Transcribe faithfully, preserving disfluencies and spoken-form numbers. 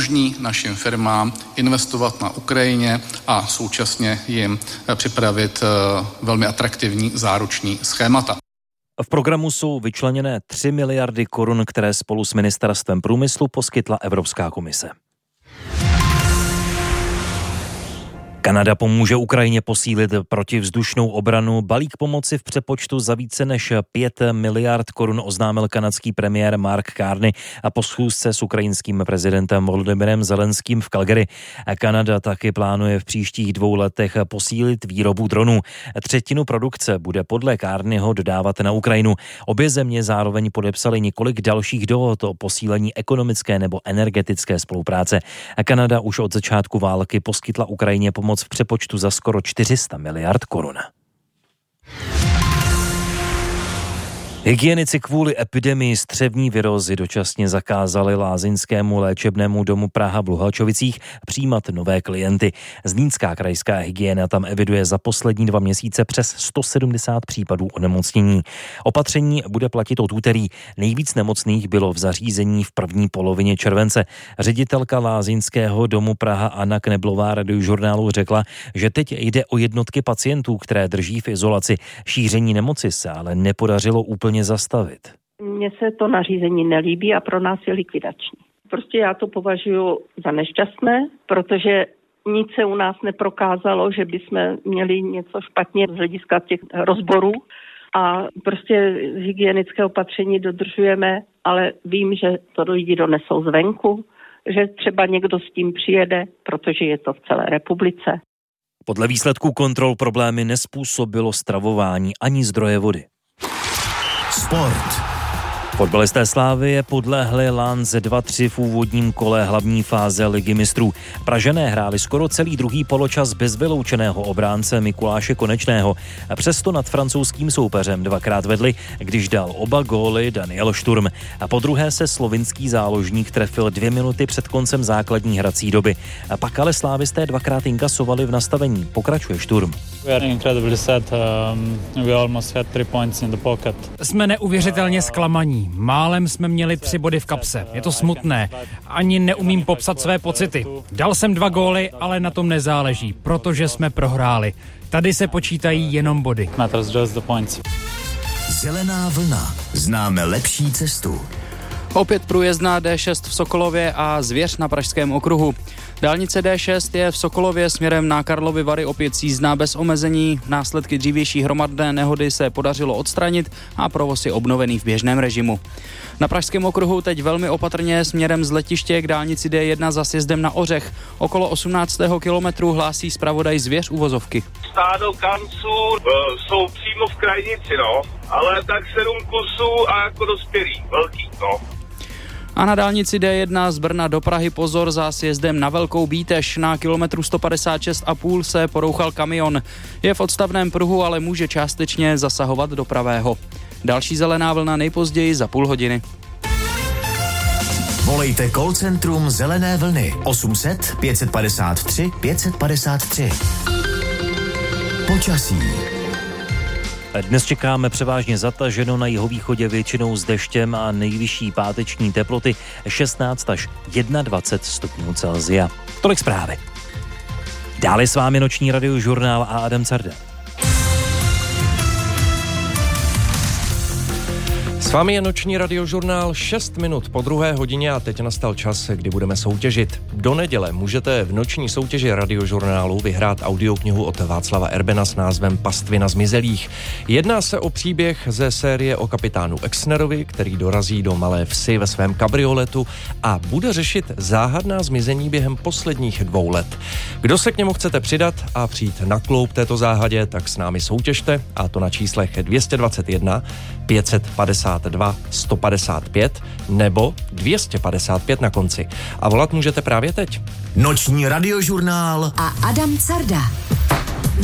umožní našim firmám investovat na Ukrajině a současně jim připravit velmi atraktivní záruční schémata. V programu jsou vyčleněné tři miliardy korun, které spolu s ministerstvem průmyslu poskytla Evropská komise. Kanada pomůže Ukrajině posílit protivzdušnou obranu. Balík pomoci v přepočtu za více než pět miliard korun oznámil kanadský premiér Mark Carney a po schůzce s ukrajinským prezidentem Volodymyrem Zelenským v Calgary. Kanada taky plánuje v příštích dvou letech posílit výrobu dronů. Třetinu produkce bude podle Carneyho dodávat na Ukrajinu. Obě země zároveň podepsaly několik dalších dohod o posílení ekonomické nebo energetické spolupráce. Kanada už od začátku války poskytla Ukrajině pomoc v přepočtu za skoro čtyři sta miliard korun. Hygienici kvůli epidemii střevní virózy dočasně zakázali lázeňskému léčebnému domu Praha v Luhačovicích přijímat nové klienty. Zlínská krajská hygiena tam eviduje za poslední dva měsíce přes sto sedmdesát případů onemocnění. Opatření bude platit od úterý. Nejvíc nemocných bylo v zařízení v první polovině července. Ředitelka lázeňského domu Praha Anna Kneblová Radiožurnálu řekla, že teď jde o jednotky pacientů, které drží v izolaci. Šíření nemoci se ale nepodařilo úplně zastavit. Mně se to nařízení nelíbí a pro nás je likvidační. Prostě já to považuji za nešťastné, protože nic se u nás neprokázalo, že bychom měli něco špatně z hlediska těch rozborů a prostě hygienické opatření dodržujeme, ale vím, že to lidi donesou zvenku, že třeba někdo s tím přijede, protože je to v celé republice. Podle výsledků kontrol problémy nezpůsobilo stravování ani zdroje vody. Sport. Fotbalisté Slávie podlehli Lance dva tři v úvodním kole hlavní fáze Ligy mistrů. Pražané hráli skoro celý druhý poločas bez vyloučeného obránce Mikuláše Konečného. Přesto nad francouzským soupeřem dvakrát vedli, když dal oba góly Daniel Šturm. A po druhé se slovinský záložník trefil dvě minuty před koncem základní hrací doby. A pak ale slávisté dvakrát inkasovali v nastavení. Pokračuje Šturm. Jsme neuvěřitelně zklamaní. Málem jsme měli tři body v kapse. Je to smutné. Ani neumím popsat své pocity. Dal jsem dva góly, ale na tom nezáleží, protože jsme prohráli. Tady se počítají jenom body. Zelená vlna. Známe lepší cestu. Opět průjezdná D šest v Sokolově a Zvěř na Pražském okruhu. Dálnice D šest je v Sokolově směrem na Karlovy Vary opět jízdná bez omezení. Následky dřívější hromadné nehody se podařilo odstranit a provoz je obnovený v běžném režimu. Na Pražském okruhu teď velmi opatrně směrem z letiště k dálnici D jedna za sjezdem na Ořech. Okolo osmnáctého kilometru hlásí zpravodaj Zvěř uvozovky. Stádo kanců e, jsou přímo v krajnici, no, ale tak sedm kusů a jako dospělý, velký, no. A na dálnici D jedna z Brna do Prahy pozor za sjezdem na Velkou Bíteš. Na kilometru sto padesát šest a půl se porouchal kamion. Je v odstavném pruhu, ale může částečně zasahovat do pravého. Další zelená vlna nejpozději za půl hodiny. Volejte call centrum Zelené vlny osm set pět padesát tři pět padesát tři. Počasí. Dnes čekáme převážně zataženo, na jihovýchodě většinou s deštěm a nejvyšší páteční teploty šestnáct až dvacet jedna stupňů Celsia. Tolik zprávy. Dále s vámi noční radiožurnál a Adam Carda. S vámi je noční radiožurnál šest minut po druhé hodině a teď nastal čas, kdy budeme soutěžit. Do neděle můžete v noční soutěži radiožurnálu vyhrát audioknihu od Václava Erbena s názvem Pastvina zmizelých. Jedná se o příběh ze série o kapitánu Exnerovi, který dorazí do Malé Vsi ve svém kabrioletu a bude řešit záhadná zmizení během posledních dvou let. Kdo se k němu chcete přidat a přijít na kloub této záhadě, tak s námi soutěžte, a to na číslech dvě stě dvacet jedna pět set padesát dva sto padesát pět nebo dvě stě padesát pět na konci. A volat můžete právě teď. Noční radiožurnál a Adam Carda.